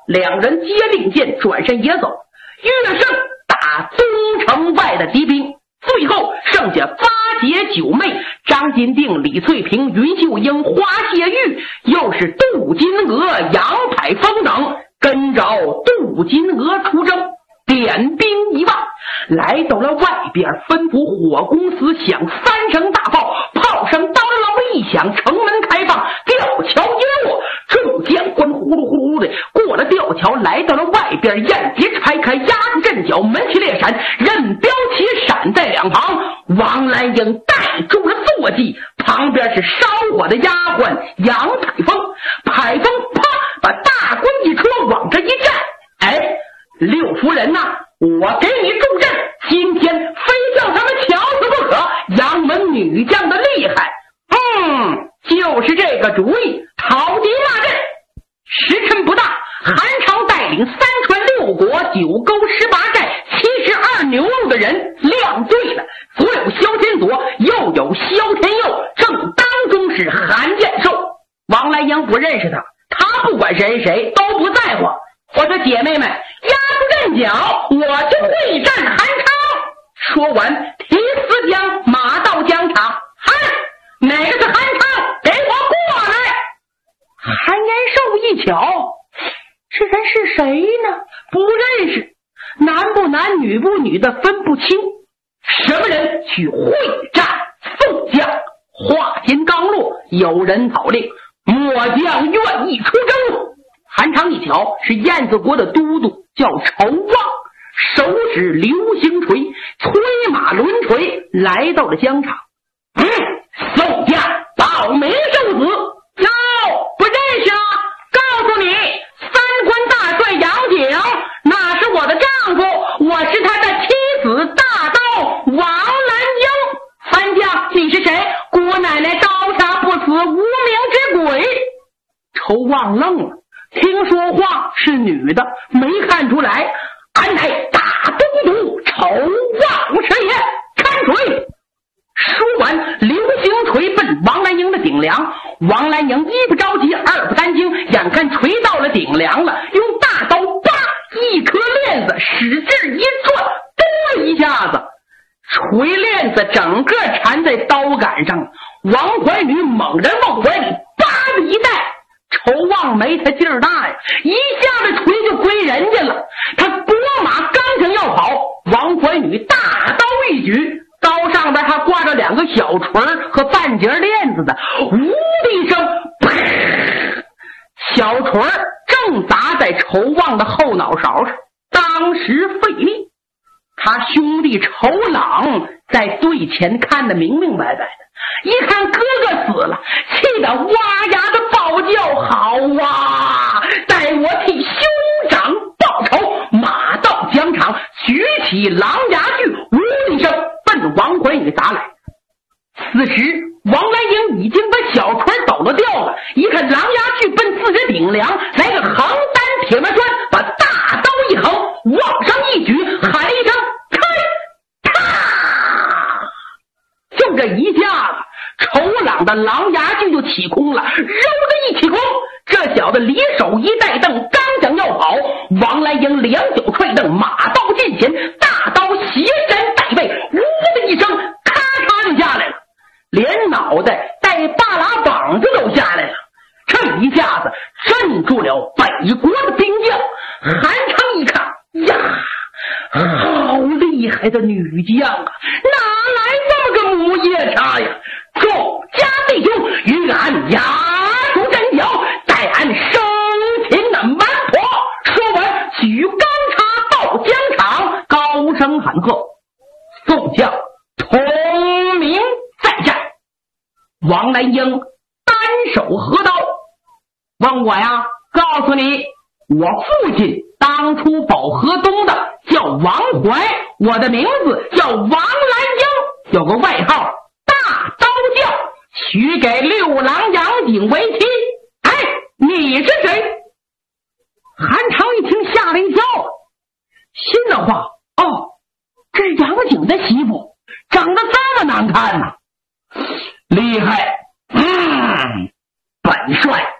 两人接令箭，转身也走。乐胜打东城外的敌兵，最后剩下八姐九妹张金定、李翠萍、云秀英、花谢玉，又是杜金娥、杨排风等，跟着杜金娥出征，点兵1万，来到了外边，吩咐火公司响3声大炮，炮声叨唠一响，城门开放，吊桥一落，众将官呼噜呼噜的过了吊桥，来到了外边，雁节拆开，压住阵脚，门旗列闪，任标旗闪在两旁，王兰英带住了坐骑，旁边是烧火的丫鬟杨排风，排风啪把大棍一戳，往这一站，哎，六夫人呐，我给你助阵，今天非叫他们瞧死不可，杨门女将的厉害，就是这个主意，讨敌骂阵。时辰不大，韩超带领3川6国9沟18寨72牛肉的人亮队了，左有萧天佐，右有萧天佑，正当中是韩建寿。王兰英不认识他，他不管谁谁都不在乎。我说姐妹们，压住阵脚，我就会战韩超。说完提4将马到疆场，哪个是韩超？给我过来！韩延寿一瞧，这人是谁呢？不认识，男不男女不女的分不清。什么人去会战宋将？话音刚落，有人草令，末将愿意出征。韩昌一瞧，是燕子国的都督，叫仇望，手指流星锤，催马抡锤，来到了疆场。宋将报名受死。不认识啊！告诉你，3关大帅杨景，那是我的丈夫，我是他的妻子大刀王兰英。韩将，你是谁？姑奶奶刀下不死，无名之鬼。仇望愣了，听说话是女的，没看出来，俺乃大东督仇望师爷，看锤！说完，流星锤奔王兰英的顶梁。王兰英一不着急，二不担惊，眼看锤到了顶梁了，用大刀叭一颗链子使劲一转，咚了一下子，锤链子整个缠在刀杆上。王怀女猛然往怀里叭的一带，仇望没他劲儿大呀，一下子锤就归人家了。他拨马刚想要跑，王怀女大刀一举，刀上边还挂着2个小锤和半截链子的，呜的一声，小锤正砸在仇望的后脑勺上，当时费力。他兄弟仇朗在最前看得明明白白的，一看哥哥死了，气得哇呀的暴叫，好啊，待我替兄长报仇。马到疆场，举起狼牙锯，呜的一声奔王怀女砸来。此时王兰英已经把小锤抖了掉了，一看狼牙锯奔自己顶梁，来个横单铁门砖，把大刀一横，往上一举，喊了一声开，啪！就这一下子，仇朗的狼牙锯就起空了，揉的一起空，这小子离手一带蹬，刚想要跑，王兰英2脚踹蹬，马到近前，大刀斜身带背，呜的一声，咔嚓就下来了，连脑袋带大拉膀子都下来了。这一下子镇住了北国的兵将。韩昌一看呀，好厉害的女将啊，哪来这么个母夜叉呀？众家弟兄，与俺压住阵脚，待俺生擒的蛮婆。说完举钢叉到疆场，高声喊喝，宋将同名在战。王兰英单手合刀，问我呀，告诉你，我父亲当初保河东的叫王怀，我的名字叫王兰英，有个外号大刀将，许给6郎杨景为妻。哎，你是谁？韩昌一听吓了一跳，心的话，这是杨景的媳妇，长得这么难看呢，厉害，本帅